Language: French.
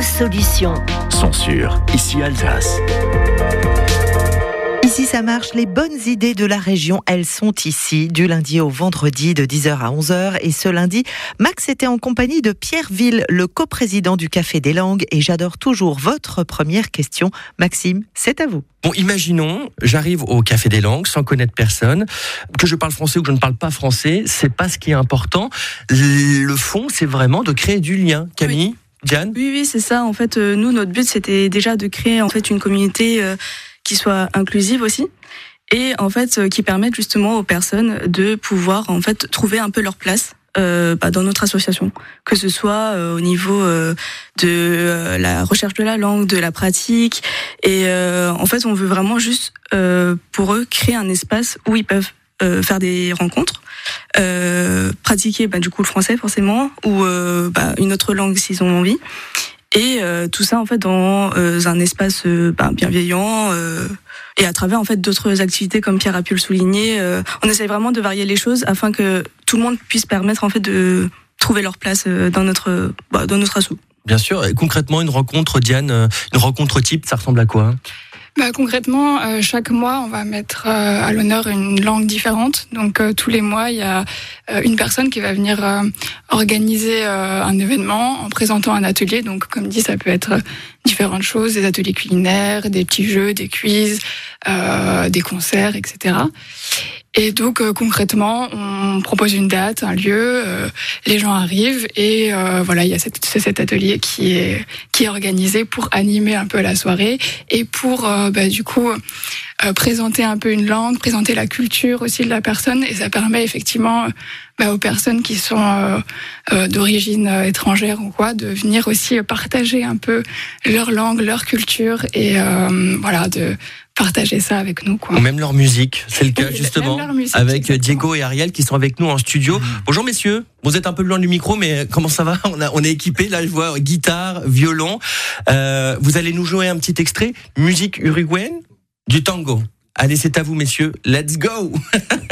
solutions sont sur Ici Alsace. Ici ça marche, les bonnes idées de la région, elles sont ici, du lundi au vendredi de 10h à 11h. Et ce lundi, Max était en compagnie de Pierre Ville, le coprésident du Café des Langues. Et j'adore toujours votre première question. Maxime, c'est à vous. Bon, imaginons, j'arrive au Café des Langues sans connaître personne, que je parle français ou que je ne parle pas français, c'est pas ce qui est important. Le fond, c'est vraiment de créer du lien. Camille, oui. Diane ? Oui, c'est ça. En fait, nous, notre but, c'était déjà de créer en fait une communauté qui soit inclusive aussi et en fait qui permette justement aux personnes de pouvoir en fait trouver un peu leur place dans notre association, que ce soit au niveau de la recherche de la langue, de la pratique et en fait on veut vraiment juste pour eux créer un espace où ils peuvent faire des rencontres, pratiquer du coup le français forcément ou une autre langue s'ils ont envie. Et tout ça en fait dans un espace bienveillant et à travers en fait d'autres activités comme Pierre a pu le souligner. On essaie vraiment de varier les choses afin que tout le monde puisse permettre en fait de trouver leur place dans notre asso. Bien sûr. Et concrètement, une rencontre, Diane, une rencontre type, ça ressemble à quoi ? Concrètement, chaque mois, on va mettre à l'honneur une langue différente. Donc, tous les mois, il y a une personne qui va venir organiser un événement en présentant un atelier. Donc, comme dit, ça peut être différentes choses, des ateliers culinaires, des petits jeux, des quiz, des concerts, etc. Et donc concrètement, on propose une date, un lieu, les gens arrivent et il y a cet atelier qui est organisé pour animer un peu la soirée et pour présenter un peu une langue, présenter la culture aussi de la personne et ça permet effectivement aux personnes qui sont d'origine étrangère ou quoi de venir aussi partager un peu leur langue, leur culture et de partager ça avec nous, quoi. Ou même leur musique, c'est le cas justement, avec exactement. Diego et Ariel qui sont avec nous en studio. Bonjour messieurs, vous êtes un peu loin du micro, mais comment ça va ? On est équipés, là je vois guitare, violon. Vous allez nous jouer un petit extrait, musique uruguayenne, du tango. Allez, c'est à vous messieurs, let's go.